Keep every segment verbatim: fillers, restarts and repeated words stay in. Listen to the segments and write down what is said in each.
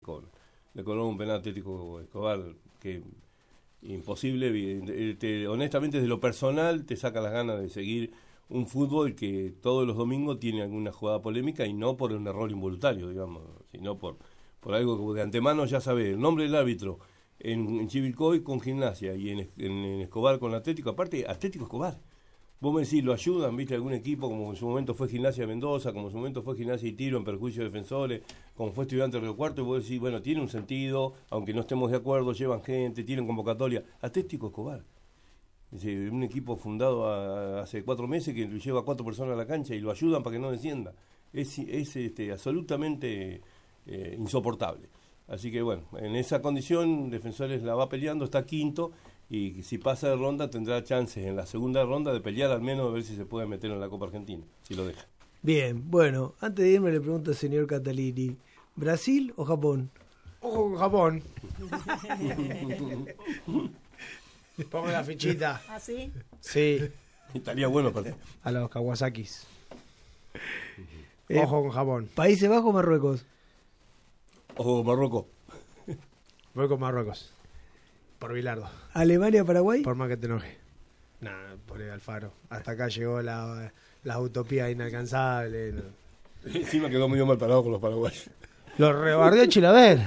con, le cobró un penal Atlético Escobar que imposible, te, honestamente desde lo personal te saca las ganas de seguir un fútbol que todos los domingos tiene alguna jugada polémica y no por un error involuntario, digamos, sino por, por algo que de antemano ya sabés, el nombre del árbitro en, en Chivilcoy con Gimnasia y en, en, en Escobar con Atlético, aparte Atlético Escobar. Vos me decís, lo ayudan, viste, algún equipo, como en su momento fue Gimnasia de Mendoza, como en su momento fue Gimnasia y Tiro en perjuicio de Defensores, como fue Estudiantes de Río Cuarto, y vos decís, bueno, tiene un sentido, aunque no estemos de acuerdo, llevan gente, tienen convocatoria. Atlético Escobar, es decir, un equipo fundado a, a hace cuatro meses que lleva cuatro personas a la cancha y lo ayudan para que no descienda. Es, es este, absolutamente eh, insoportable. Así que bueno, en esa condición Defensores la va peleando, está quinto, y si pasa de ronda tendrá chances en la segunda ronda de pelear al menos a ver si se puede meter en la Copa Argentina, si lo deja. Bien, bueno, antes de irme le pregunto al señor Catalini, ¿Brasil o Japón? Ojo con Japón. Pongo la fichita. ¿Ah, sí? Sí. Estaría bueno para a los Kawasakis. Eh, Ojo con Japón. ¿Países Bajos o Marruecos? Ojo Marruecos. Voy con Marruecos. Por Bilardo. ¿Alemania, Paraguay? Por más que te enoje. Nah, por el Alfaro. Hasta acá llegó la, la utopía inalcanzable. No. Encima quedó medio mal parado con los paraguayos. Lo rebardeó Chilaver.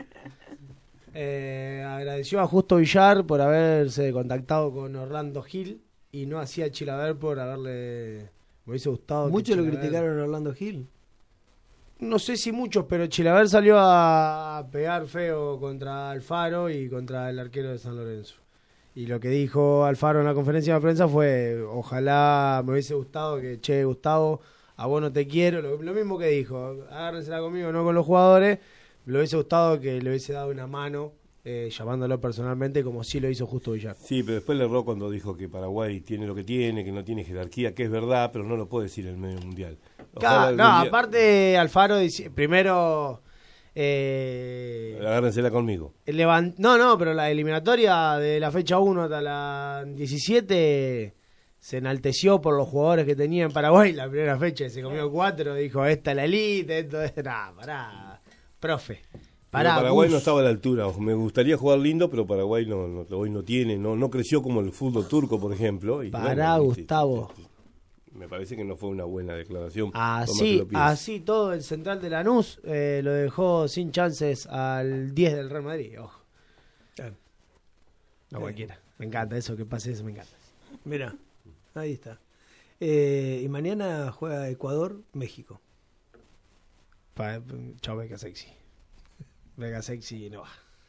Eh, agradeció a Justo Villar por haberse contactado con Orlando Gil y no hacía Chilaver por haberle... Me hubiese gustado. Muchos lo Chilaver... criticaron a Orlando Gil. No sé si muchos, pero Chilaver salió a pegar feo contra Alfaro y contra el arquero de San Lorenzo. Y lo que dijo Alfaro en la conferencia de prensa fue, ojalá me hubiese gustado que, che, Gustavo, a vos no te quiero. Lo, lo mismo que dijo, agárrensela conmigo, no con los jugadores. Me hubiese gustado que le hubiese dado una mano, eh, llamándolo personalmente, como sí lo hizo Justo Villar. Sí, pero después le erró cuando dijo que Paraguay tiene lo que tiene, que no tiene jerarquía, que es verdad, pero no lo puede decir en el medio mundial. Claro, no, día... aparte Alfaro dice, primero eh, agárrensela conmigo. Levant... No, no, pero la eliminatoria de la fecha uno hasta la diecisiete se enalteció por los jugadores que tenía en Paraguay. La primera fecha se comió cuatro, dijo esta es la elite, esto es... Nah, pará, profe. Pará, Paraguay bus. no estaba a la altura. Me gustaría jugar lindo, pero Paraguay no, no, hoy no tiene, no, no creció como el fútbol turco, por ejemplo. Y pará, bueno, Gustavo. Sí, sí, sí. Me parece que no fue una buena declaración. Así, así todo el central de Lanús eh, lo dejó sin chances al diez del Real Madrid. Ojo. Claro. No eh. cualquiera. Me encanta eso, que pase eso, me encanta. Mira, ahí está. Eh, y mañana juega Ecuador, México. Pa, chao, Vega Sexy. Vega Sexy no va.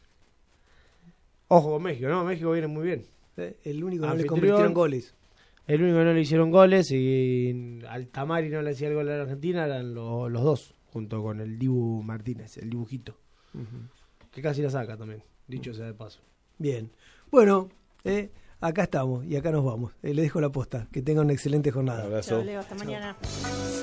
Ojo con México, ¿no? México viene muy bien. Eh, el único que no Anfitrión, le convirtieron goles. El único que no le hicieron goles y Altamari no le hacía el gol a la Argentina eran los, los dos, junto con el Dibu Martínez, el dibujito. Uh-huh. Que casi la saca también, dicho sea de paso. Bien. Bueno, eh, acá estamos y acá nos vamos. Eh, le dejo la posta. Que tengan una excelente jornada. Un abrazo. Chao, Leo, hasta mañana.